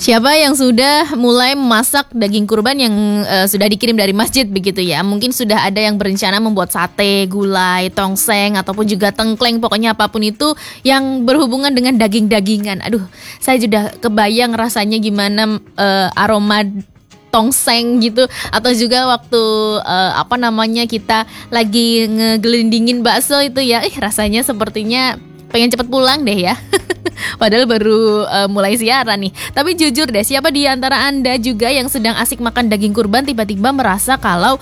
Siapa yang sudah mulai memasak daging kurban yang sudah dikirim dari masjid begitu ya? Mungkin sudah ada yang berencana membuat sate, gulai, tongseng, ataupun juga tengkleng. Pokoknya apapun itu yang berhubungan dengan daging-dagingan. Aduh, saya sudah kebayang rasanya gimana aroma tongseng gitu. Atau juga waktu kita lagi ngegelindingin bakso itu ya. Rasanya sepertinya pengen cepet pulang deh ya. Padahal baru mulai siaran nih. Tapi jujur deh, siapa di antara Anda juga yang sedang asik makan daging kurban tiba-tiba merasa kalau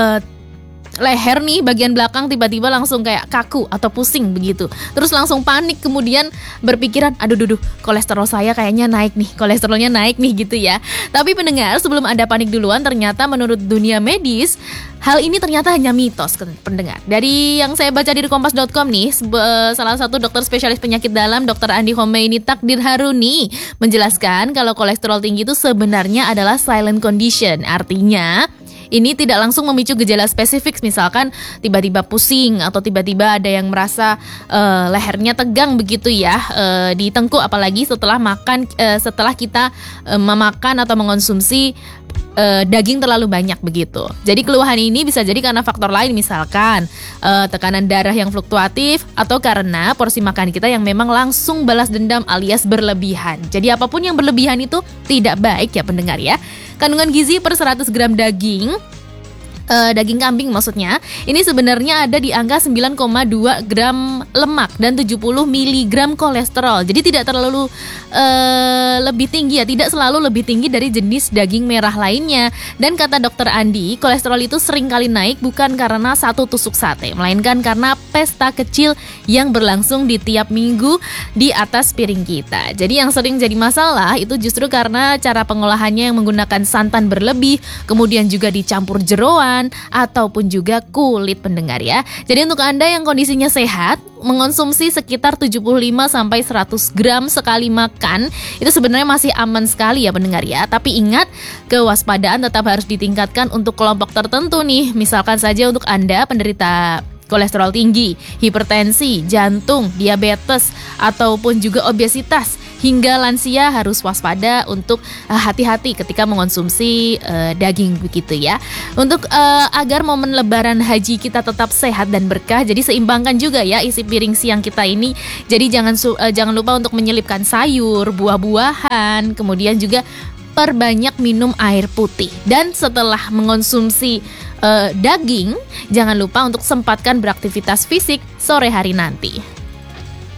leher nih bagian belakang tiba-tiba langsung kayak kaku atau pusing begitu. Terus langsung panik, kemudian berpikiran, aduh kolesterol saya kayaknya naik nih, kolesterolnya naik nih gitu ya. Tapi pendengar, sebelum Anda panik duluan, ternyata menurut dunia medis hal ini ternyata hanya mitos, pendengar. Dari yang saya baca di kompas.com nih, salah satu dokter spesialis penyakit dalam, Dr. Andi Khomeini Takdir Haruni, menjelaskan kalau kolesterol tinggi itu sebenarnya adalah silent condition. Artinya ini tidak langsung memicu gejala spesifik, misalkan tiba-tiba pusing atau tiba-tiba ada yang merasa lehernya tegang begitu ya di tengkuk, apalagi setelah kita memakan atau mengonsumsi daging terlalu banyak begitu. Jadi keluhan ini bisa jadi karena faktor lain, misalkan tekanan darah yang fluktuatif atau karena porsi makan kita yang memang langsung balas dendam alias berlebihan. Jadi apapun yang berlebihan itu tidak baik ya pendengar ya. Kandungan gizi per 100 gram daging kambing maksudnya, ini sebenarnya ada di angka 9,2 gram lemak dan 70 mg kolesterol. Jadi tidak terlalu lebih tinggi ya, tidak selalu lebih tinggi dari jenis daging merah lainnya. Dan kata dokter Andi, kolesterol itu sering kali naik bukan karena satu tusuk sate, melainkan karena pesta kecil yang berlangsung di tiap minggu di atas piring kita. Jadi yang sering jadi masalah itu justru karena cara pengolahannya yang menggunakan santan berlebih, kemudian juga dicampur jeroan ataupun juga kulit, pendengar ya. Jadi untuk Anda yang kondisinya sehat, mengonsumsi sekitar 75 sampai 100 gram sekali makan itu sebenarnya masih aman sekali ya pendengar ya. Tapi ingat, kewaspadaan tetap harus ditingkatkan untuk kelompok tertentu nih. Misalkan saja untuk Anda penderita kolesterol tinggi, hipertensi, jantung, diabetes, ataupun juga obesitas, hingga lansia harus waspada untuk hati-hati ketika mengonsumsi daging begitu ya. Untuk agar momen lebaran haji kita tetap sehat dan berkah, jadi seimbangkan juga ya isi piring siang kita ini. Jadi jangan lupa untuk menyelipkan sayur, buah-buahan, kemudian juga perbanyak minum air putih. Dan setelah mengonsumsi daging, jangan lupa untuk sempatkan beraktivitas fisik sore hari nanti.